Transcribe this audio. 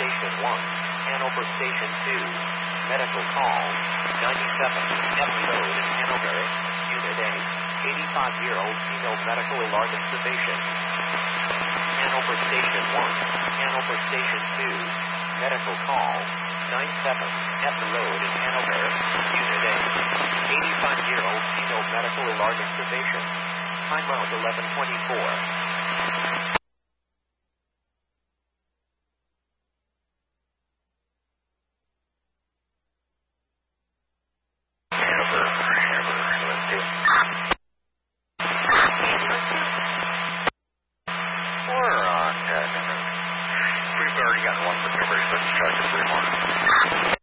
Station 1, Hanover Station 2, medical call, 97 Epping Road in Hanover, Unit A, 85-year-old female medical alarm intubation. Hanover Station 1, Hanover Station 2, medical call, 97 Epping Road in Hanover, Unit A, 85-year-old female medical alarm intubation. Time round 11:24. We've already gotten one for Newbury, so let's try for 3 more.